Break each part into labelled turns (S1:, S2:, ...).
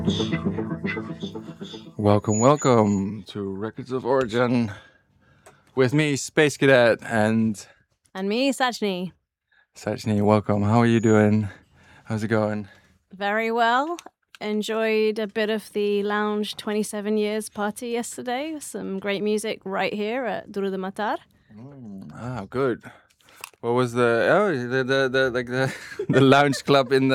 S1: Welcome, welcome to Records of Origin with me, Space Cadet, and
S2: And me, Sajni.
S1: Sajni. Welcome. How are you doing? How's it going?
S2: Very well. Enjoyed a bit of the Lounge 27 Years party yesterday. Some great music right here at Duro de Matar.
S1: Good. What was the the lounge club in the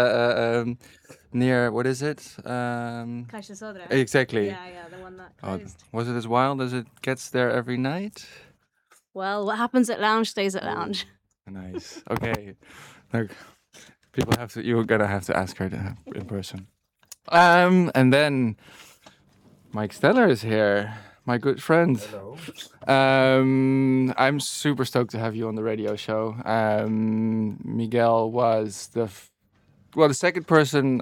S1: near, what is it?
S2: Caixa Sodra.
S1: Exactly.
S2: Yeah, the one that
S1: Oh,
S2: closed.
S1: was it as wild as it gets there every night?
S2: Well, what happens at Lounge stays at Lounge.
S1: Nice. Okay. Look, people have to. You're gonna have to ask her in person. And then Mike Steller is here, my good friend.
S3: Hello.
S1: I'm super stoked to have you on the radio show. Miguel was the second person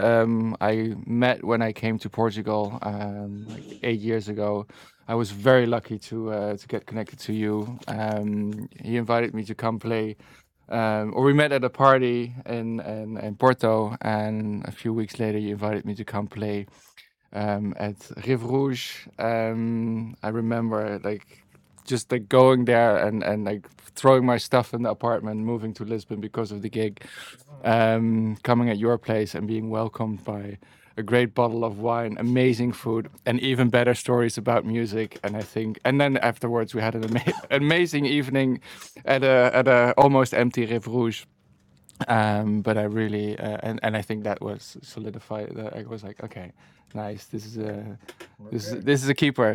S1: I met when I came to Portugal like 8 years ago. I was very lucky to get connected to you. He invited me to come play, or we met at a party in Porto, and a few weeks later, you invited me to come play at Rive Rouge. I remember just like going there and like throwing my stuff in the apartment, moving to Lisbon because of the gig, coming at your place and being welcomed by a great bottle of wine, amazing food, and even better stories about music. And then afterwards we had an amazing evening at a almost empty Rive Rouge. But I really and I think that was solidified. That I was like, okay, nice. This is a keeper.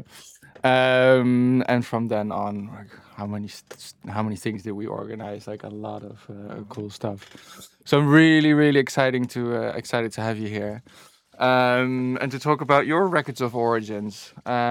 S1: And from then on, like, how many things did we organize? Like a lot of cool stuff. So I'm really excited to have you here. And to talk about your records of origins.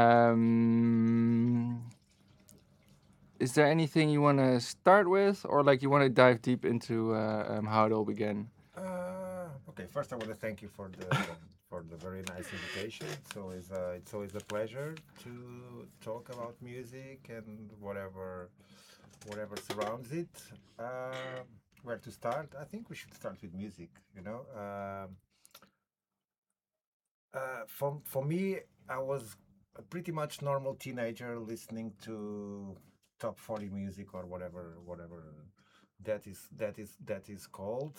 S1: Is there anything you want to start with, or like you want to dive deep into how it all began?
S3: Okay. First, I want to thank you for the very nice invitation. It's always a pleasure to talk about music and whatever surrounds it. Where to start? I think we should start with music. For me, I was a pretty much normal teenager listening to top 40 music or whatever that is called.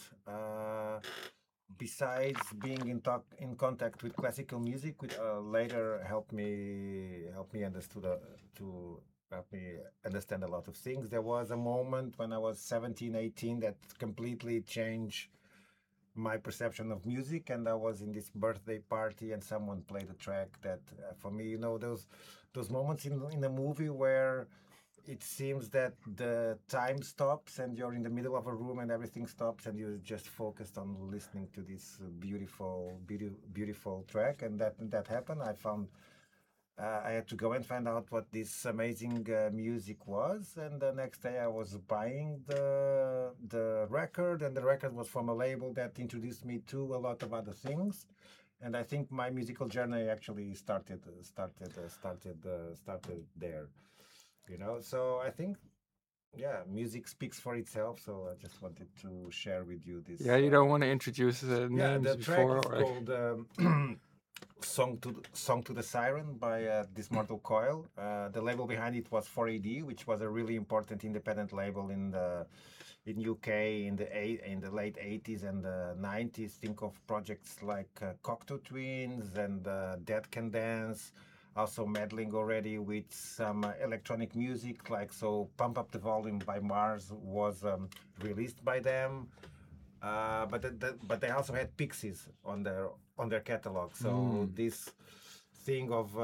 S3: Besides being in contact with classical music, which later helped me to help me understand a lot of things. There was a moment when I was 17, 18 that completely changed my perception of music, and I was in this birthday party and someone played a track that for me, those moments in a movie where it seems that the time stops and you're in the middle of a room and everything stops and you're just focused on listening to this beautiful track. And that happened. I had to go and find out what this amazing music was, and the next day I was buying the record, and the record was from a label that introduced me to a lot of other things. And I think my musical journey actually started there. So I think, yeah, music speaks for itself. So I just wanted to share with you this.
S1: Yeah, you don't want to introduce
S3: Yeah,
S1: names
S3: the track
S1: before,
S3: is
S1: or
S3: called "Song to the Siren" by Dismortal Coil. The label behind it was 4AD, which was a really important independent label in UK in the late 80s and the 90s. Think of projects like Cocteau Twins and Dead Can Dance. Also meddling already with some electronic music, like so "Pump Up the Volume" by Mars was released by them. But they also had Pixies on their catalog. So this thing of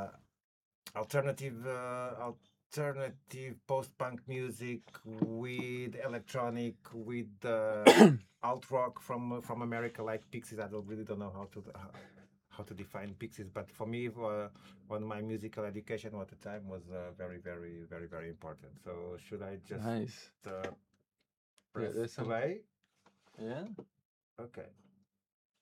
S3: alternative post-punk music with electronic with alt rock from America, like Pixies. I don't know how to define Pixies, but for me, on my musical education at the time was very important. So should I just
S1: nice.
S3: uh,
S1: Yeah,
S3: press
S1: there's some.
S3: play?
S1: Yeah.
S3: Okay.